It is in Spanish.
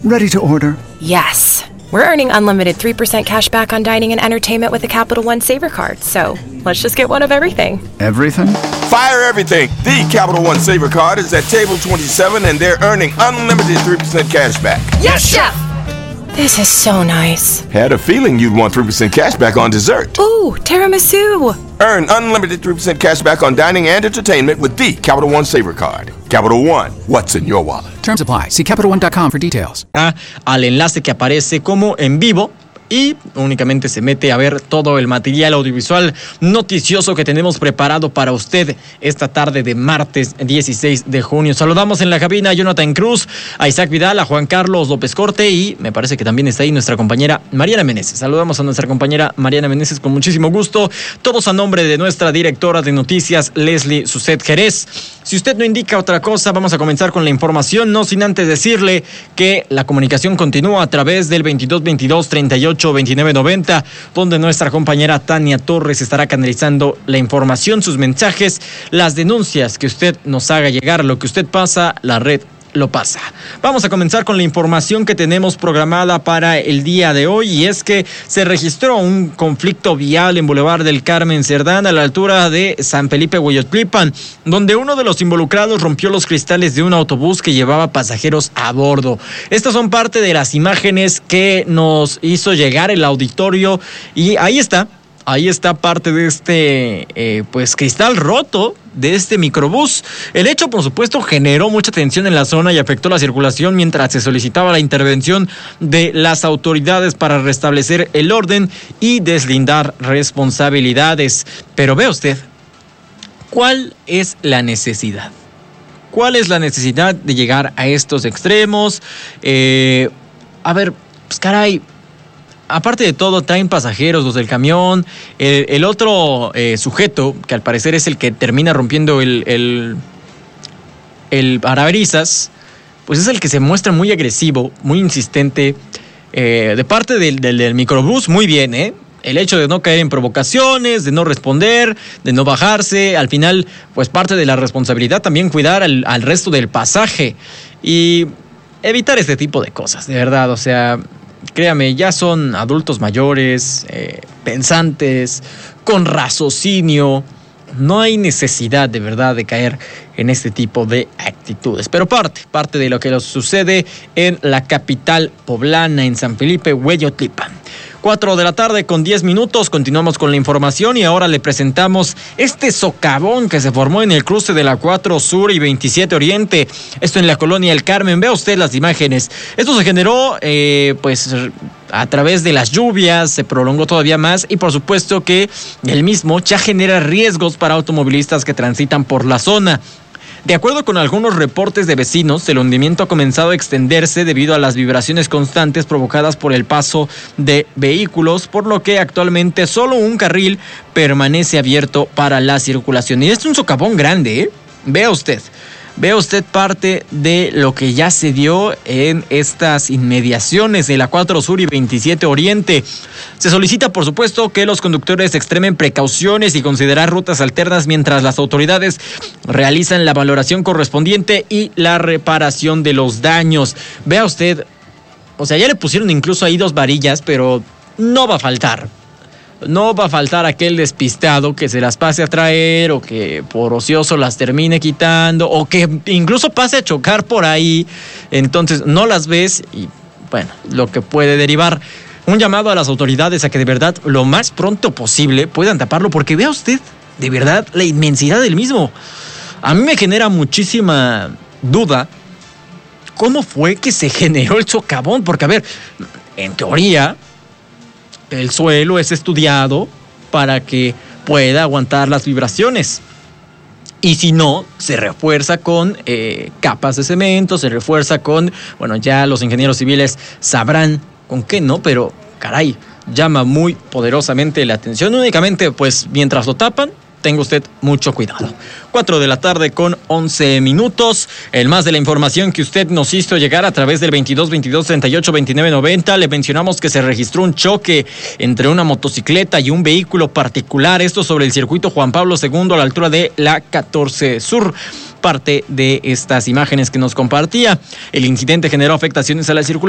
Ready to order. Yes. We're earning unlimited 3% cash back on dining and entertainment with the Capital One Savor Card, so let's just get one of everything. Everything? Fire everything! The Capital One Savor Card is at table 27 and they're earning unlimited 3% cash back. Yes, Chef! This is so nice. Had a feeling you'd want 3% cash back on dessert. Ooh, tiramisu! Earn unlimited 3% cash back on dining and entertainment with the Capital One Savor Card. Capital One, what's in your wallet? Terms apply. See CapitalOne.com for details. Al enlace que aparece como en vivo y únicamente se mete a ver todo el material audiovisual noticioso que tenemos preparado para usted esta tarde de martes 16 de junio. Saludamos en la cabina a Jonathan Cruz, a Isaac Vidal, a Juan Carlos López Corte y me parece que también está ahí nuestra compañera Mariana Meneses. Saludamos a nuestra compañera Mariana Meneses con muchísimo gusto, todos a nombre de nuestra directora de noticias Leslie Suset Jerez. Si usted no indica otra cosa, vamos a comenzar con la información, no sin antes decirle que la comunicación continúa a través del 2222-382990, donde nuestra compañera Tania Torres estará canalizando la información, sus mensajes, las denuncias que usted nos haga llegar, lo que usted pasa, la red lo pasa. Vamos a comenzar con la información que tenemos programada para el día de hoy, y es que se registró un conflicto vial en Boulevard del Carmen Cerdán a la altura de San Felipe Hueyotlipan, donde uno de los involucrados rompió los cristales de un autobús que llevaba pasajeros a bordo. Estas son parte de las imágenes que nos hizo llegar el auditorio y ahí está parte de este cristal roto de este microbús. El hecho, por supuesto, generó mucha tensión en la zona y afectó la circulación mientras se solicitaba la intervención de las autoridades para restablecer el orden y deslindar responsabilidades. Pero vea usted, ¿cuál es la necesidad? ¿Cuál es la necesidad de llegar a estos extremos? Aparte de todo, traen pasajeros, los del camión. El otro sujeto, que al parecer es el que termina rompiendo el parabrisas, pues es el que se muestra muy agresivo, muy insistente. De parte del microbús, muy bien, ¿eh? El hecho de no caer en provocaciones, de no responder, de no bajarse. Al final, pues parte de la responsabilidad también cuidar al resto del pasaje. Y evitar este tipo de cosas, de verdad, o sea... Créame, ya son adultos mayores, pensantes, con raciocinio. No hay necesidad de verdad de caer en este tipo de actitudes. Pero parte de lo que nos sucede en la capital poblana, en San Felipe Hueyotlipan. 4:10 p.m, continuamos con la información y ahora le presentamos este socavón que se formó en el cruce de la 4 Sur y 27 Oriente, esto en la colonia El Carmen. Vea usted las imágenes. Esto se generó a través de las lluvias, se prolongó todavía más y por supuesto que el mismo ya genera riesgos para automovilistas que transitan por la zona. De acuerdo con algunos reportes de vecinos, el hundimiento ha comenzado a extenderse debido a las vibraciones constantes provocadas por el paso de vehículos, por lo que actualmente solo un carril permanece abierto para la circulación. Y este es un socavón grande, ¿eh? Vea usted parte de lo que ya se dio en estas inmediaciones de la 4 Sur y 27 Oriente. Se solicita, por supuesto, que los conductores extremen precauciones y considerar rutas alternas mientras las autoridades realizan la valoración correspondiente y la reparación de los daños. Vea usted, o sea, ya le pusieron incluso ahí 2 varillas, pero no va a faltar. No va a faltar aquel despistado que se las pase a traer o que por ocioso las termine quitando o que incluso pase a chocar por ahí. Entonces no las ves y bueno, lo que puede derivar. Un llamado a las autoridades a que de verdad lo más pronto posible puedan taparlo, porque vea usted de verdad la inmensidad del mismo. A mí me genera muchísima duda cómo fue que se generó el socavón, porque a ver, en teoría el suelo es estudiado para que pueda aguantar las vibraciones. Y si no, se refuerza con capas de cemento, se refuerza con... Bueno, ya los ingenieros civiles sabrán con qué, ¿no? Pero, caray, llama muy poderosamente la atención. Únicamente, pues, mientras lo tapan, tenga usted mucho cuidado. 4:11 p.m. El más de la información que usted nos hizo llegar a través del 2222-382990. Le mencionamos que se registró un choque entre una motocicleta y un vehículo particular. Esto sobre el circuito Juan Pablo II a la altura de la 14 Sur. Parte de estas imágenes que nos compartía. El incidente generó afectaciones a la circulación